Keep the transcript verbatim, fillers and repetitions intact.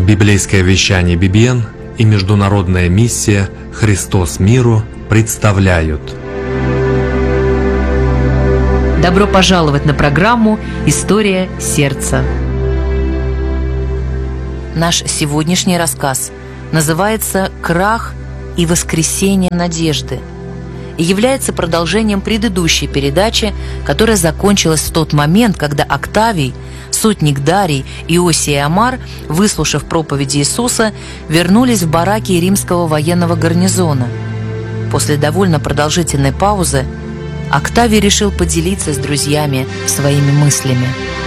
Библейское вещание би би эн и международная миссия «Христос миру» представляют. Добро пожаловать на программу «История сердца». Наш сегодняшний рассказ называется «Крах и воскресение надежды» и является продолжением предыдущей передачи, которая закончилась в тот момент, когда Октавий, сотник Дарий, Иосий и Амар, выслушав проповеди Иисуса, вернулись в бараки римского военного гарнизона. После довольно продолжительной паузы Октавий решил поделиться с друзьями своими мыслями.